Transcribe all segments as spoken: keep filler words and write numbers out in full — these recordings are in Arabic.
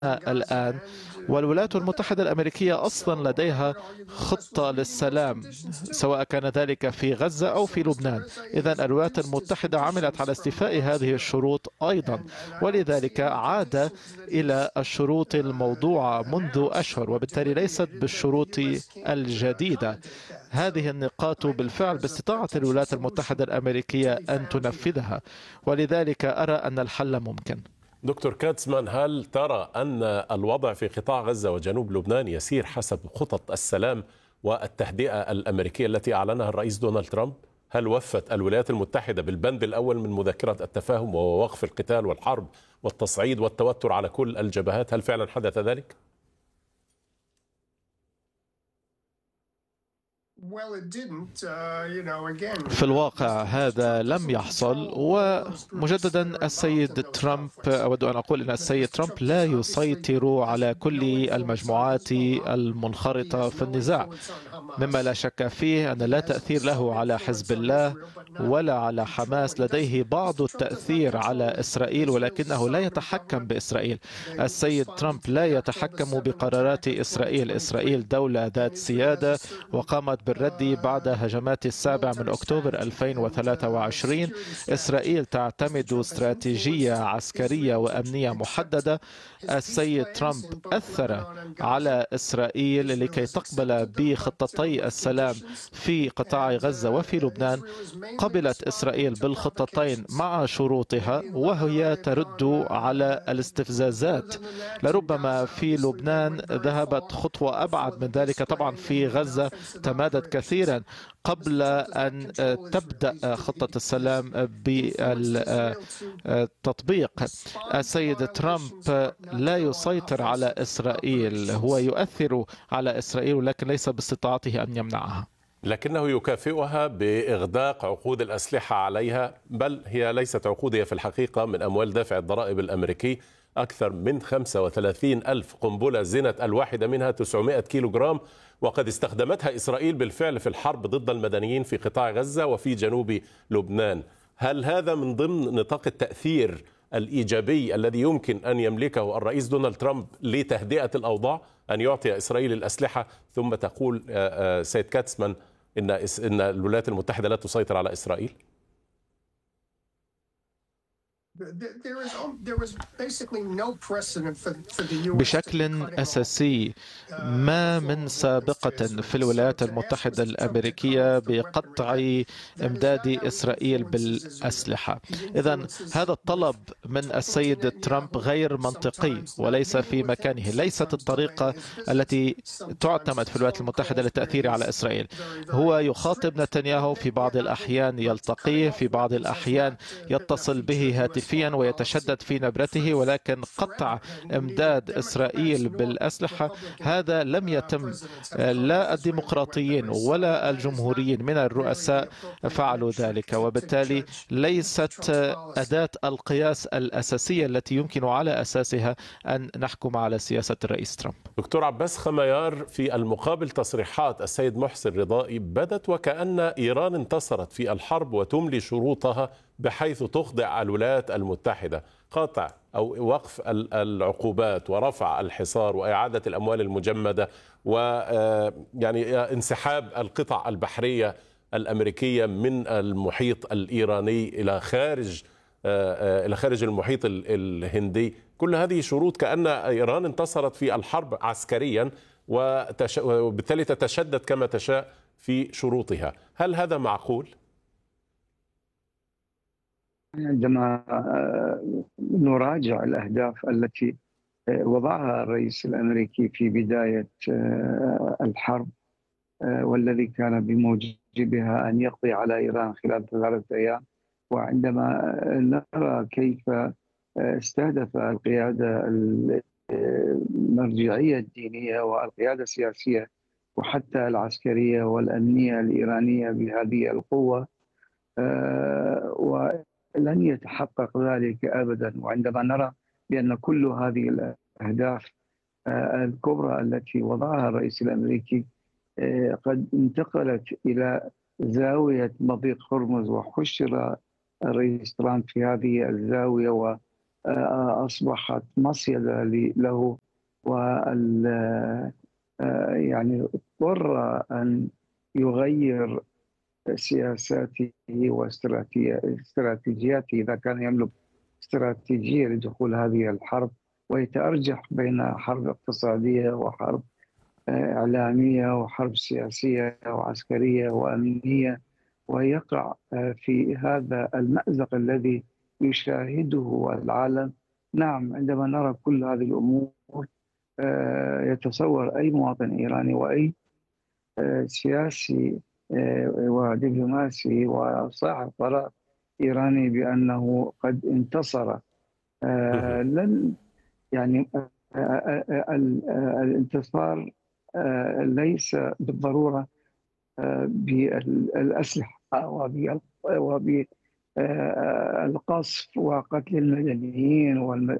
الآن، والولايات المتحدة الأمريكية أصلا لديها خطة للسلام، سواء كان ذلك في غزة أو في لبنان. إذن الولايات المتحدة عملت على استيفاء هذه الشروط أيضا، ولذلك عاد إلى الشروط الموضوعة منذ أشهر، وبالتالي ليست بالشروط الجديدة. هذه النقاط بالفعل باستطاعة الولايات المتحدة الأمريكية أن تنفذها، ولذلك أرى أن الحل ممكن. دكتور كاتسمان، هل ترى أن الوضع في قطاع غزة وجنوب لبنان يسير حسب خطط السلام والتهدئة الأمريكية التي أعلنها الرئيس دونالد ترامب؟ هل وفت الولايات المتحدة بالبند الأول من مذكرة التفاهم وهو وقف القتال والحرب والتصعيد والتوتر على كل الجبهات؟ هل فعلا حدث ذلك؟ في الواقع هذا لم يحصل، ومجددا السيد ترامب، أود أن أقول أن السيد ترامب لا يسيطر على كل المجموعات المنخرطة في النزاع، مما لا شك فيه أن لا تأثير له على حزب الله ولا على حماس. لديه بعض التأثير على إسرائيل، ولكنه لا يتحكم بإسرائيل. السيد ترامب لا يتحكم بقرارات إسرائيل. إسرائيل دولة ذات سيادة، وقامت بالرد بعد هجمات السابع من أكتوبر ألفين وثلاثة وعشرين. إسرائيل تعتمد استراتيجية عسكرية وأمنية محددة. السيد ترامب أثر على إسرائيل لكي تقبل بخطتي السلام في قطاع غزة وفي لبنان. قبلت إسرائيل بالخطتين مع شروطها، وهي ترد على الاستفزازات. لربما في لبنان ذهبت خطوة أبعد من ذلك. طبعا في غزة تمادت كثيرا قبل أن تبدأ خطة السلام بالتطبيق. السيد ترامب لا يسيطر على إسرائيل، هو يؤثر على إسرائيل لكن ليس باستطاعته أن يمنعها. لكنه يكافئها بإغداق عقود الأسلحة عليها، بل هي ليست عقود، هي في الحقيقة من أموال دافع الضرائب الأمريكي أكثر من خمسة وثلاثين ألف قنبلة زنت الواحدة منها تسعمائة كيلو جرام، وقد استخدمتها إسرائيل بالفعل في الحرب ضد المدنيين في قطاع غزة وفي جنوب لبنان. هل هذا من ضمن نطاق التأثير الإيجابي الذي يمكن أن يملكه الرئيس دونالد ترامب لتهدئة الأوضاع، أن يعطي إسرائيل الأسلحة ثم تقول سيد كاتسمان إن إن الولايات المتحدة لا تسيطر على إسرائيل؟ بشكل أساسي ما من سابقة في الولايات المتحدة الأمريكية بقطع إمداد إسرائيل بالأسلحة. إذن هذا الطلب من السيد ترامب غير منطقي وليس في مكانه. ليست الطريقة التي تعتمد في الولايات المتحدة للتأثير على إسرائيل. هو يخاطب نتنياهو في بعض الأحيان، يلتقيه في بعض الأحيان، يتصل به هاتفيا ويتشدد في نبرته، ولكن قطع إمداد إسرائيل بالأسلحة هذا لم يتم. لا الديمقراطيين ولا الجمهوريين من الرؤساء فعلوا ذلك، وبالتالي ليست أداة القياس الأساسية التي يمكن على أساسها أن نحكم على سياسة الرئيس ترامب. دكتور عباس خميار، في المقابل تصريحات السيد محسن رضائي بدت وكأن إيران انتصرت في الحرب وتملي شروطها بحيث تخضع الولايات المتحدة، قطع أو وقف العقوبات ورفع الحصار وإعادة الأموال المجمدة ويعني انسحاب القطع البحرية الأمريكية من المحيط الإيراني إلى خارج إلى خارج المحيط الهندي. كل هذه شروط كأن إيران انتصرت في الحرب عسكريا وبالتالي تتشدد كما تشاء في شروطها. هل هذا معقول؟ عندما نراجع الأهداف التي وضعها الرئيس الأمريكي في بداية الحرب، والذي كان بموجبها أن يقضي على إيران خلال ثلاثة أيام، وعندما نرى كيف استهدف القيادة المرجعية الدينية والقيادة السياسية وحتى العسكرية والأمنية الإيرانية بهذه القوة، ولن يتحقق ذلك أبدا. وعندما نرى بأن كل هذه الأهداف الكبرى التي وضعها الرئيس الأمريكي قد انتقلت إلى زاوية مضيق هرمز، وحشر الرئيس ترامب في هذه الزاوية أصبحت مصيدة له، وال يعني اضطر أن يغير سياساته واستراتيجياته إذا كان يملك استراتيجية لدخول هذه الحرب، ويتأرجح بين حرب اقتصادية وحرب إعلامية وحرب سياسية وعسكرية وأمنية، ويقع في هذا المأزق الذي يشاهده العالم. نعم، عندما نرى كل هذه الأمور يتصور أي مواطن إيراني وأي سياسي ودبلوماسي وصاحب قرار إيراني بأنه قد انتصر. لن يعني الانتصار ليس بالضرورة بالأسلحة وبالقصف وقتل المدنيين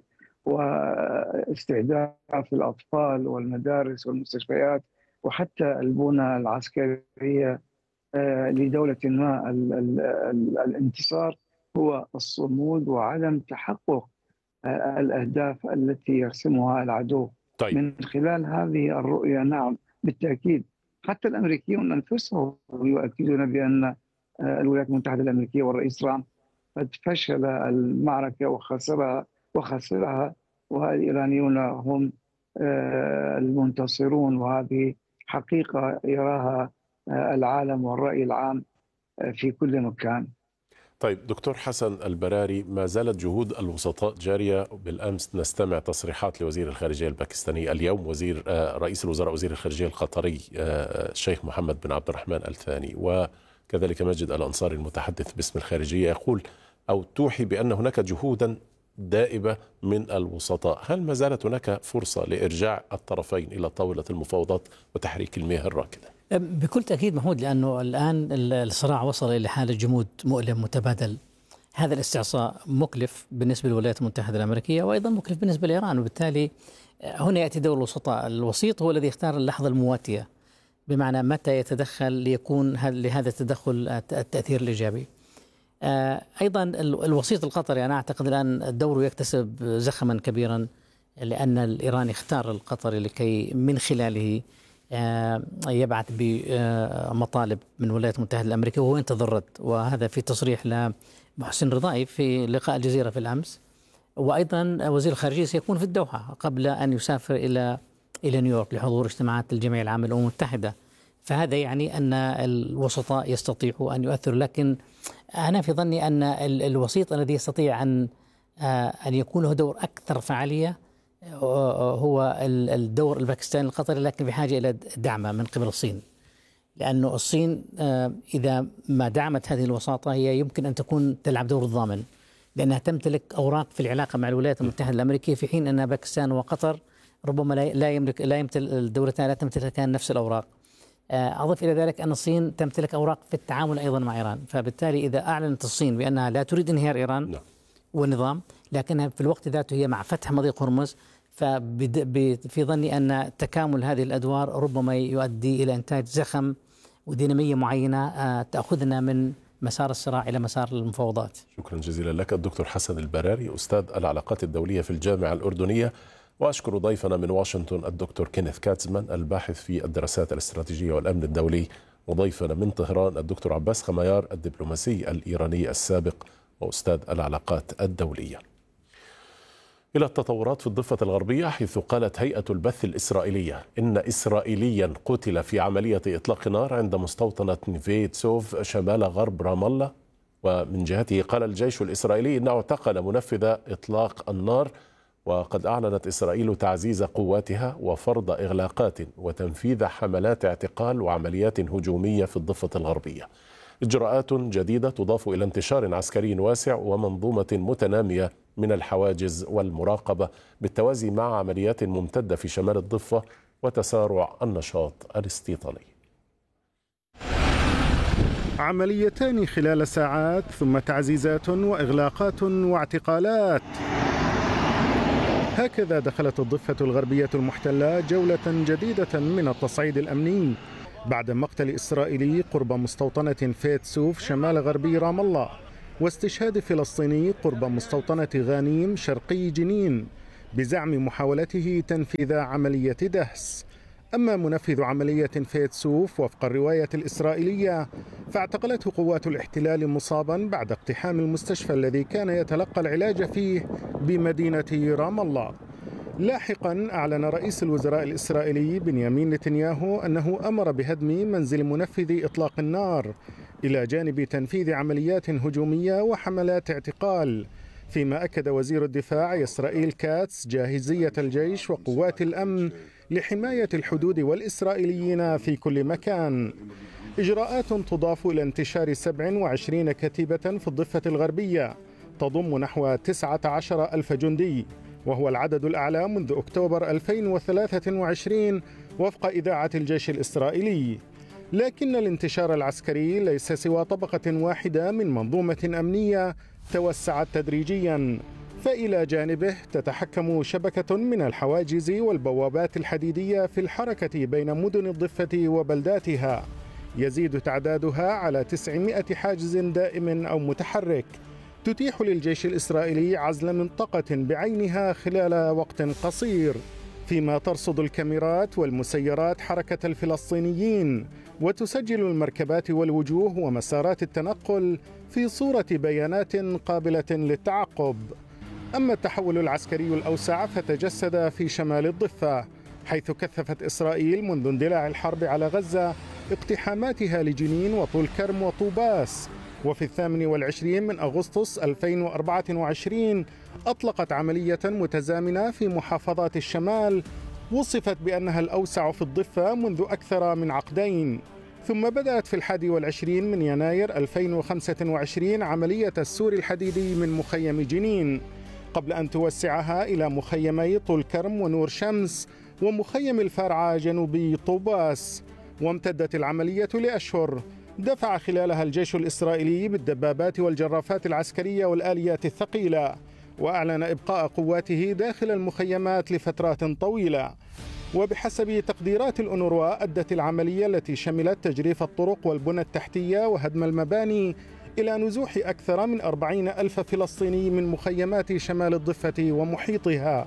واستهداف الأطفال والمدارس والمستشفيات وحتى البنى العسكرية لدولة ما. الانتصار هو الصمود وعدم تحقق الأهداف التي يرسمها العدو. طيب. من خلال هذه الرؤية نعم بالتأكيد حتى الأمريكيون أنفسهم يؤكدون بأن الولايات المتحدة الأمريكية والرئيس ترامب قد فشل المعركة وخسرها وخسرها والإيرانيون هم المنتصرون، وهذه حقيقة يراها العالم والرأي العام في كل مكان. طيب دكتور حسن البراري، ما زالت جهود الوسطاء جارية. بالأمس نستمع تصريحات لوزير الخارجية الباكستاني، اليوم وزير رئيس الوزراء وزير الخارجية القطري الشيخ محمد بن عبد الرحمن آل ثاني، وكذلك ماجد الأنصاري المتحدث باسم الخارجية، يقول أو توحي بأن هناك جهودا دائبة من الوسطاء. هل ما زالت هناك فرصة لإرجاع الطرفين إلى طاولة المفاوضات وتحريك المياه الراكدة؟ بكل تأكيد محمود، لأنه الآن الصراع وصل إلى حالة جمود مؤلم متبادل. هذا الاستعصاء مكلف بالنسبة للولايات المتحدة الأمريكية وأيضا مكلف بالنسبة لإيران، وبالتالي هنا يأتي دور الوسطاء. الوسيط هو الذي يختار اللحظة المواتية، بمعنى متى يتدخل ليكون لهذا التدخل التأثير الإيجابي. أيضا الوسيط القطري أنا أعتقد الآن دوره يكتسب زخما كبيرا، لأن الإيراني اختار القطري لكي من خلاله يبعث بمطالب من الولايات المتحدة الأمريكية، وهو ينتظر رد. وهذا في تصريح لمحسن رضائي في لقاء الجزيرة في الأمس. وأيضا وزير الخارجية سيكون في الدوحة قبل أن يسافر إلى إلى نيويورك لحضور اجتماعات الجمعية العامة للأمم المتحدة. فهذا يعني أن الوسطاء يستطيعوا أن يؤثروا، لكن أنا في ظني أن الوسيط الذي يستطيع أن أن يكون له دور أكثر فعالية هو الدور الباكستاني القطري، لكن بحاجة إلى دعم من قبل الصين، لأنه الصين إذا ما دعمت هذه الوساطة هي يمكن أن تكون تلعب دور الضامن، لأنها تمتلك أوراق في العلاقة مع الولايات المتحدة الأمريكية، في حين أن باكستان وقطر ربما لا يملك لا يمتلك الدولتان لا تمتلكان نفس الأوراق. أضف إلى ذلك أن الصين تمتلك أوراق في التعامل أيضا مع إيران، فبالتالي إذا أعلنت الصين بأنها لا تريد انهيار إيران والنظام، لكنها في الوقت ذاته هي مع فتح مضيق هرمز، ففي ظني أن تكامل هذه الأدوار ربما يؤدي إلى إنتاج زخم ودينامية معينة تأخذنا من مسار الصراع إلى مسار المفاوضات. شكرا جزيلا لك الدكتور حسن البراري، أستاذ العلاقات الدولية في الجامعة الأردنية. وأشكر ضيفنا من واشنطن الدكتور كينيث كاتزمان الباحث في الدراسات الاستراتيجية والأمن الدولي، وضيفنا من طهران الدكتور عباس خميار الدبلوماسي الإيراني السابق وأستاذ العلاقات الدولية. إلى التطورات في الضفة الغربية، حيث قالت هيئة البث الإسرائيلية إن إسرائيليا قتل في عملية إطلاق نار عند مستوطنة نيفي تسوف شمال غرب رام الله. ومن جهته قال الجيش الإسرائيلي إنه اعتقل منفذ إطلاق النار، وقد أعلنت إسرائيل تعزيز قواتها وفرض إغلاقات وتنفيذ حملات اعتقال وعمليات هجومية في الضفة الغربية. إجراءات جديدة تضاف إلى انتشار عسكري واسع ومنظومة متنامية من الحواجز والمراقبة، بالتوازي مع عمليات ممتدة في شمال الضفة وتسارع النشاط الاستيطاني. عمليتان خلال ساعات، ثم تعزيزات وإغلاقات واعتقالات. هكذا دخلت الضفة الغربية المحتلة جولة جديدة من التصعيد الأمني بعد مقتل إسرائيلي قرب مستوطنة فيت سوف شمال غربي رام الله، واستشهاد فلسطيني قرب مستوطنة غانيم شرقي جنين بزعم محاولته تنفيذ عملية دهس. أما منفذ عملية فيت سوف وفق الرواية الإسرائيلية فاعتقلته قوات الاحتلال مصابا بعد اقتحام المستشفى الذي كان يتلقى العلاج فيه بمدينة رام الله. لاحقا أعلن رئيس الوزراء الإسرائيلي بنيامين نتنياهو أنه أمر بهدم منزل منفذ إطلاق النار إلى جانب تنفيذ عمليات هجومية وحملات اعتقال، فيما أكد وزير الدفاع إسرائيل كاتس جاهزية الجيش وقوات الأمن لحماية الحدود والإسرائيليين في كل مكان. إجراءات تضاف إلى انتشار سبع وعشرين كتيبة في الضفة الغربية تضم نحو تسعة عشر ألف جندي، وهو العدد الأعلى منذ أكتوبر ألفين وثلاثة وعشرين وفق إذاعة الجيش الإسرائيلي. لكن الانتشار العسكري ليس سوى طبقة واحدة من منظومة أمنية توسعت تدريجيا، فإلى جانبه تتحكم شبكة من الحواجز والبوابات الحديدية في الحركة بين مدن الضفة وبلداتها، يزيد تعدادها على تسعمائة حاجز دائم أو متحرك تتيح للجيش الإسرائيلي عزل منطقة بعينها خلال وقت قصير، فيما ترصد الكاميرات والمسيرات حركة الفلسطينيين وتسجل المركبات والوجوه ومسارات التنقل في صورة بيانات قابلة للتعقب. أما التحول العسكري الأوسع فتجسد في شمال الضفة، حيث كثفت إسرائيل منذ اندلاع الحرب على غزة اقتحاماتها لجنين وطول كرم وطوباس، وفي الثامن والعشرين من أغسطس ألفين وأربعة وعشرين أطلقت عملية متزامنة في محافظات الشمال وصفت بأنها الأوسع في الضفة منذ أكثر من عقدين، ثم بدأت في الحادي والعشرين من يناير ألفين وخمسة وعشرين عملية السور الحديدي من مخيم جنين، قبل أن توسعها إلى مخيمي طول كرم ونور شمس ومخيم الفارعة جنوبي طوباس، وامتدت العملية لأشهر دفع خلالها الجيش الإسرائيلي بالدبابات والجرافات العسكرية والآليات الثقيلة، وأعلن إبقاء قواته داخل المخيمات لفترات طويلة. وبحسب تقديرات الأونروا أدت العملية التي شملت تجريف الطرق والبنى التحتية وهدم المباني إلى نزوح أكثر من أربعين ألف فلسطيني من مخيمات شمال الضفة ومحيطها.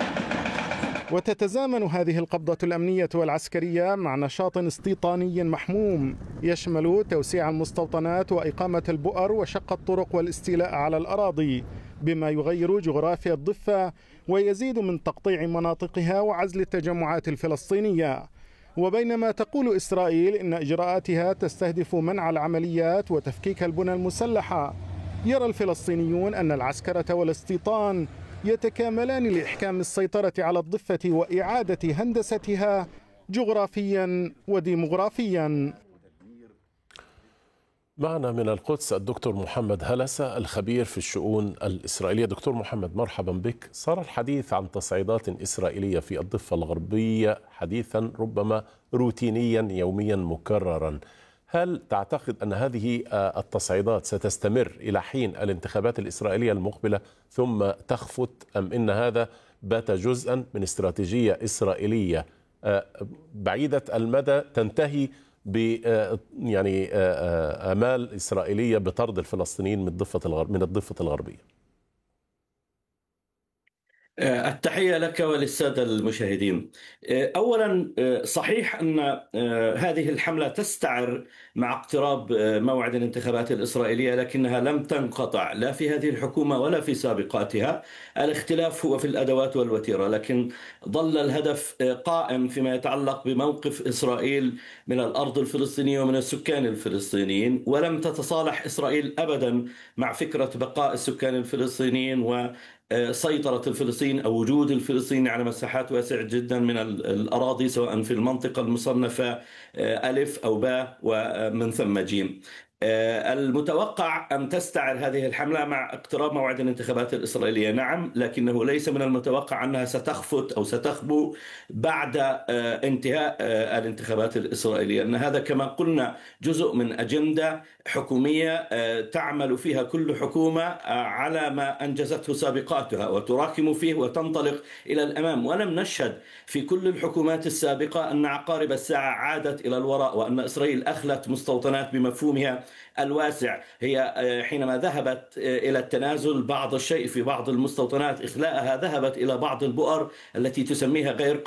وتتزامن هذه القبضة الأمنية والعسكرية مع نشاط استيطاني محموم يشمل توسيع المستوطنات وإقامة البؤر وشق الطرق والاستيلاء على الأراضي، بما يغير جغرافيا الضفة ويزيد من تقطيع مناطقها وعزل التجمعات الفلسطينية. وبينما تقول إسرائيل إن إجراءاتها تستهدف منع العمليات وتفكيك البنى المسلحة، يرى الفلسطينيون أن العسكرة والاستيطان يتكاملان لإحكام السيطرة على الضفة وإعادة هندستها جغرافيا وديمغرافيا. معنا من القدس الدكتور محمد هلسة الخبير في الشؤون الإسرائيلية. دكتور محمد مرحبا بك. صار الحديث عن تصعيدات إسرائيلية في الضفة الغربية حديثا ربما روتينيا يوميا مكررا. هل تعتقد أن هذه التصعيدات ستستمر إلى حين الانتخابات الإسرائيلية المقبلة ثم تخفت، أم إن هذا بات جزءا من استراتيجية إسرائيلية بعيدة المدى تنتهي ب يعني آمال إسرائيلية بطرد الفلسطينيين من الضفة من الضفة الغربية؟ التحية لك وللسادة المشاهدين. أولا، صحيح أن هذه الحملة تستعر مع اقتراب موعد الانتخابات الإسرائيلية، لكنها لم تنقطع لا في هذه الحكومة ولا في سابقاتها. الاختلاف هو في الأدوات والوتيرة، لكن ظل الهدف قائم فيما يتعلق بموقف إسرائيل من الأرض الفلسطينية ومن السكان الفلسطينيين، ولم تتصالح إسرائيل أبدا مع فكرة بقاء السكان الفلسطينيين و سيطرة الفلسطينيين أو وجود الفلسطينيين على مساحات واسعة جدا من الأراضي، سواء في المنطقة المصنفة ألف أو باء ومن ثم جيم. المتوقع أن تستعر هذه الحملة مع اقتراب موعد الانتخابات الإسرائيلية، نعم، لكنه ليس من المتوقع أنها ستخفت أو ستخبو بعد انتهاء الانتخابات الإسرائيلية، أن هذا كما قلنا جزء من أجندة حكومية تعمل فيها كل حكومة على ما أنجزته سابقاتها وتراكم فيه وتنطلق إلى الأمام. ولم نشهد في كل الحكومات السابقة أن عقارب الساعة عادت إلى الوراء وأن إسرائيل أخلت مستوطنات بمفهومها الواسع. هي حينما ذهبت إلى التنازل بعض الشيء في بعض المستوطنات إخلاءها، ذهبت إلى بعض البؤر التي تسميها غير